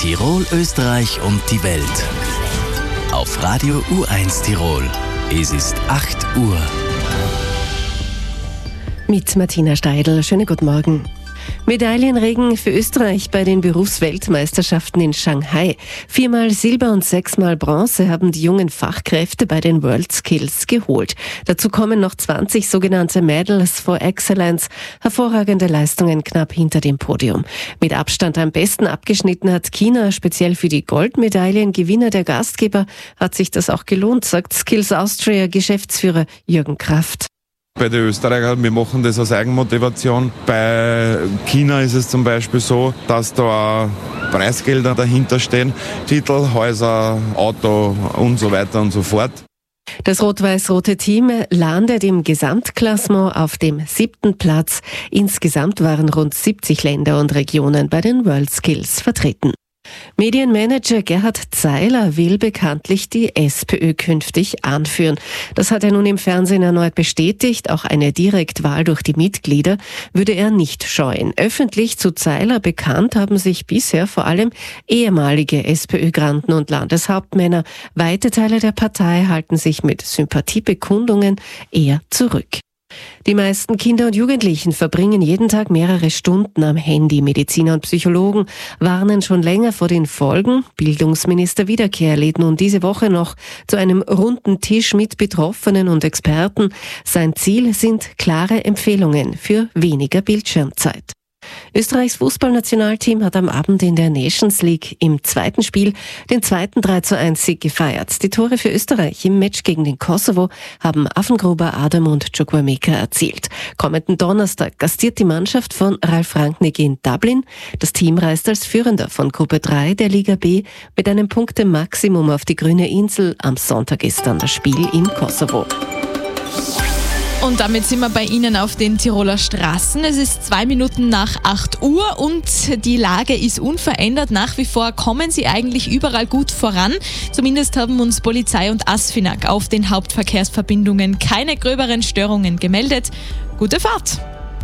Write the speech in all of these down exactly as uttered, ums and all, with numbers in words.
Tirol, Österreich und die Welt. Auf Radio U eins Tirol. Es ist acht Uhr. Mit Martina Steidl. Schönen guten Morgen. Medaillenregen für Österreich bei den Berufsweltmeisterschaften in Shanghai. Viermal Silber und sechsmal Bronze haben die jungen Fachkräfte bei den WorldSkills geholt. Dazu kommen noch zwanzig sogenannte Medals for Excellence, hervorragende Leistungen knapp hinter dem Podium. Mit Abstand am besten abgeschnitten hat China, speziell für die Goldmedaillengewinner der Gastgeber hat sich das auch gelohnt, sagt Skills Austria Geschäftsführer Jürgen Kraft. Bei den Österreichern, wir machen das aus Eigenmotivation. Bei China ist es zum Beispiel so, dass da auch Preisgelder dahinter stehen. Titel, Häuser, Auto und so weiter und so fort. Das rot-weiß-rote Team landet im Gesamtklassement auf dem siebten Platz. Insgesamt waren rund siebzig Länder und Regionen bei den WorldSkills vertreten. Medienmanager Gerhard Zeiler will bekanntlich die SPÖ künftig anführen. Das hat er nun im Fernsehen erneut bestätigt. Auch eine Direktwahl durch die Mitglieder würde er nicht scheuen. Öffentlich zu Zeiler bekannt haben sich bisher vor allem ehemalige SPÖ-Granden und Landeshauptmänner. Weite Teile der Partei halten sich mit Sympathiebekundungen eher zurück. Die meisten Kinder und Jugendlichen verbringen jeden Tag mehrere Stunden am Handy. Mediziner und Psychologen warnen schon länger vor den Folgen. Bildungsminister Wiederkehr lädt nun diese Woche noch zu einem runden Tisch mit Betroffenen und Experten. Sein Ziel sind klare Empfehlungen für weniger Bildschirmzeit. Österreichs Fußballnationalteam hat am Abend in der Nations League im zweiten Spiel den zweiten drei zu eins Sieg gefeiert. Die Tore für Österreich im Match gegen den Kosovo haben Affengruber, Adam und Chukwuemeka erzielt. Kommenden Donnerstag gastiert die Mannschaft von Ralf Rangnick in Dublin. Das Team reist als Führender von Gruppe drei der Liga B mit einem Punktemaximum auf die grüne Insel. Am Sonntag ist dann das Spiel in Kosovo. Und damit sind wir bei Ihnen auf den Tiroler Straßen. Es ist zwei Minuten nach acht Uhr und die Lage ist unverändert. Nach wie vor kommen Sie eigentlich überall gut voran. Zumindest haben uns Polizei und ASFINAG auf den Hauptverkehrsverbindungen keine gröberen Störungen gemeldet. Gute Fahrt!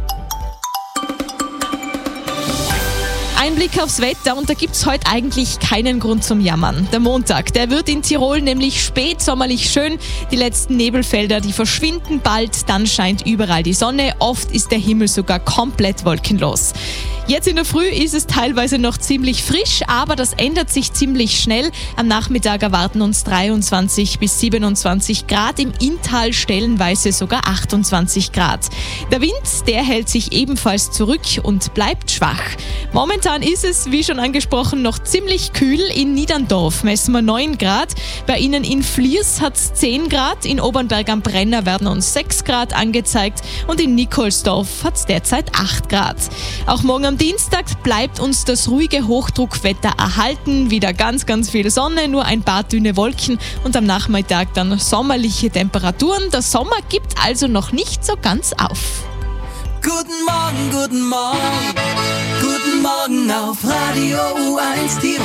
Ein Blick aufs Wetter und da gibt's heute eigentlich keinen Grund zum Jammern. Der Montag, der wird in Tirol nämlich spätsommerlich schön. Die letzten Nebelfelder, die verschwinden bald, dann scheint überall die Sonne. Oft ist der Himmel sogar komplett wolkenlos. Jetzt in der Früh ist es teilweise noch ziemlich frisch, aber das ändert sich ziemlich schnell. Am Nachmittag erwarten uns dreiundzwanzig bis siebenundzwanzig Grad, im Inntal stellenweise sogar achtundzwanzig Grad. Der Wind, der hält sich ebenfalls zurück und bleibt schwach. Momentan ist es, wie schon angesprochen, noch ziemlich kühl. In Niederndorf messen wir neun Grad. Bei Ihnen in Fliers hat es zehn Grad. In Obernberg am Brenner werden uns sechs Grad angezeigt. Und in Nikolsdorf hat es derzeit acht Grad. Auch morgen am Dienstag bleibt uns das ruhige Hochdruckwetter erhalten. Wieder ganz, ganz viel Sonne, nur ein paar dünne Wolken. Und am Nachmittag dann sommerliche Temperaturen. Der Sommer gibt also noch nicht so ganz auf. Guten Morgen, guten Morgen, guten Morgen auf Radio U eins Tirol.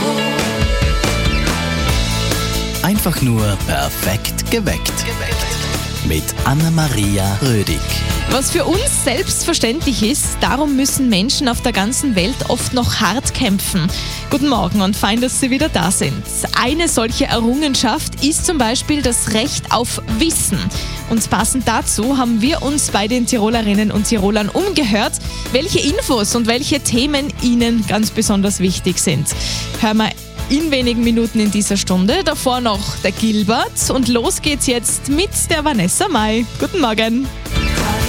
Einfach nur perfekt geweckt. Mit Anna-Maria Rödig. Was für uns selbstverständlich ist, darum müssen Menschen auf der ganzen Welt oft noch hart kämpfen. Guten Morgen und fein, dass Sie wieder da sind. Eine solche Errungenschaft ist zum Beispiel das Recht auf Wissen. Und passend dazu haben wir uns bei den Tirolerinnen und Tirolern umgehört, welche Infos und welche Themen ihnen ganz besonders wichtig sind. Hören wir in wenigen Minuten in dieser Stunde. Davor noch der Gilbert und los geht's jetzt mit der Vanessa Mai. Guten Morgen.